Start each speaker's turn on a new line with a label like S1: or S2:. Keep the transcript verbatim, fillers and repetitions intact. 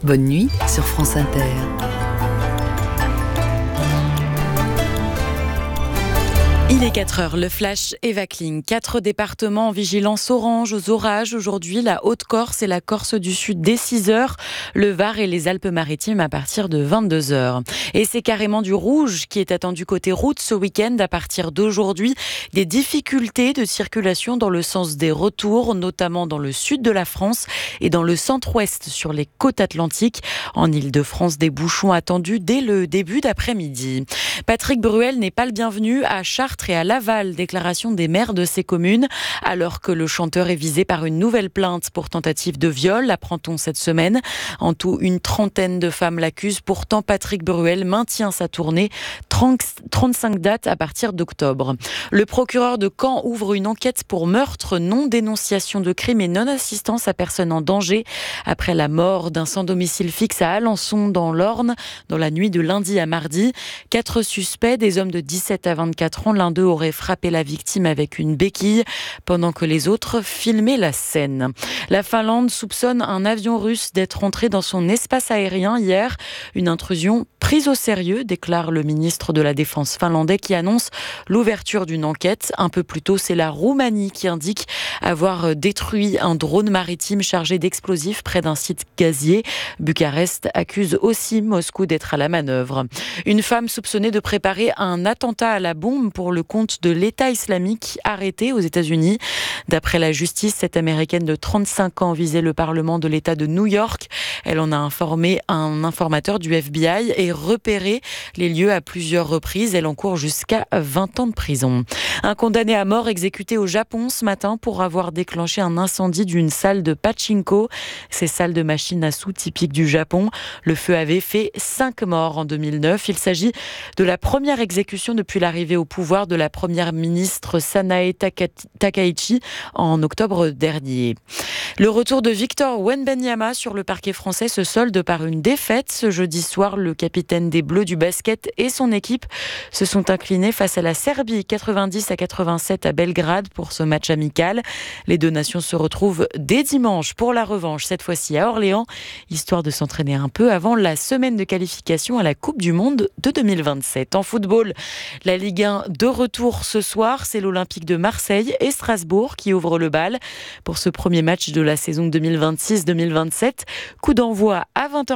S1: Bonne nuit sur France Inter.
S2: Il est quatre heures, le flash Eva Kling. Quatre départements en vigilance orange aux orages. Aujourd'hui, la Haute-Corse et la Corse du Sud dès six heures. Le Var et les Alpes-Maritimes à partir de vingt-deux heures. Et c'est carrément du rouge qui est attendu côté route ce week-end à partir d'aujourd'hui. Des difficultés de circulation dans le sens des retours, notamment dans le sud de la France et dans le centre-ouest sur les côtes atlantiques. En Île-de-France, des bouchons attendus dès le début d'après-midi. Patrick Bruel n'est pas le bienvenu à Chartres et à Laval, déclaration des maires de ces communes, alors que le chanteur est visé par une nouvelle plainte pour tentative de viol, apprend-on cette semaine. En tout, une trentaine de femmes l'accusent. Pourtant, Patrick Bruel maintient sa tournée, trente-cinq dates à partir d'octobre. Le procureur de Caen ouvre une enquête pour meurtre, non-dénonciation de crime et non-assistance à personne en danger après la mort d'un sans-domicile fixe à Alençon dans l'Orne, dans la nuit de lundi à mardi. Quatre suspects, des hommes de dix-sept à vingt-quatre ans, l'un d'eux aurait frappé la victime avec une béquille pendant que les autres filmaient la scène. La Finlande soupçonne un avion russe d'être entré dans son espace aérien hier. Une intrusion prise au sérieux, déclare le ministre de la Défense finlandais qui annonce l'ouverture d'une enquête. Un peu plus tôt, c'est la Roumanie qui indique avoir détruit un drone maritime chargé d'explosifs près d'un site gazier. Bucarest accuse aussi Moscou d'être à la manœuvre. Une femme soupçonnée de préparer un attentat à la bombe pour le compte de l'État islamique arrêtée aux États-Unis. D'après la justice, cette américaine de trente-cinq ans visait le Parlement de l'État de New York. Elle en a informé un informateur du F B I et repéré les lieux à plusieurs reprises. Elle encourt jusqu'à vingt ans de prison. Un condamné à mort exécuté au Japon ce matin pour avoir déclenché un incendie d'une salle de pachinko. Ces salles de machines à sous typiques du Japon. Le feu avait fait cinq morts en deux mille neuf. Il s'agit de la première exécution depuis l'arrivée au pouvoir de la première ministre Sanae Takaichi en octobre dernier. Le retour de Victor Wembanyama sur le parquet français se solde par une défaite. Ce jeudi soir, le capitaine des Bleus du basket et son équipe se sont inclinés face à la Serbie quatre-vingt-dix à quatre-vingt-sept à Belgrade pour ce match amical. Les deux nations se retrouvent dès dimanche pour la revanche, cette fois-ci à Orléans, histoire de s'entraîner un peu avant la semaine de qualification à la Coupe du Monde de deux mille vingt-sept. En football, la Ligue un de retour ce soir, c'est l'Olympique de Marseille et Strasbourg qui ouvrent le bal pour ce premier match de la saison deux mille vingt-six deux mille vingt-sept. Coup d'envoi à vingt heures